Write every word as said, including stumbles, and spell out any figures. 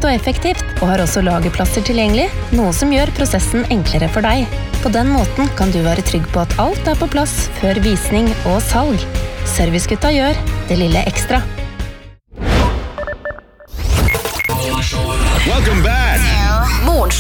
og effektivt, og har også lagerplasser tilgjengelig, noe som gjør prosessen enklere for deg. På den måten kan du være trygg på at alt er på plass før visning og salg. Servicegutta gjør det lille ekstra. Welcome back!